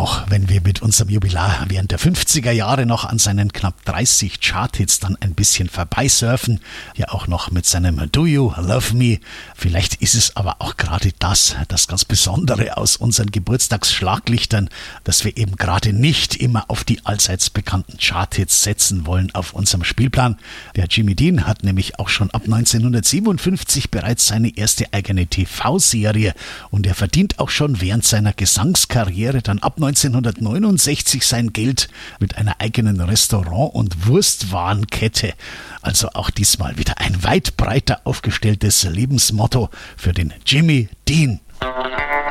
auch wenn wir mit unserem Jubilar während der 50er Jahre noch an seinen knapp 30 Charthits dann ein bisschen vorbeisurfen, ja auch noch mit seinem Do You Love Me. Vielleicht ist es aber auch gerade das ganz Besondere aus unseren Geburtstagsschlaglichtern, dass wir eben gerade nicht immer auf die allseits bekannten Charthits setzen wollen auf unserem Spielplan. Der Jimmy Dean hat nämlich auch schon ab 1957 bereits seine erste eigene TV-Serie und er verdient auch schon während seiner Gesangskarriere dann ab 1969 sein Geld mit einer eigenen Restaurant- und Wurstwarenkette. Also auch diesmal wieder ein weit breiter aufgestelltes Lebensmotto für den Jimmy Dean.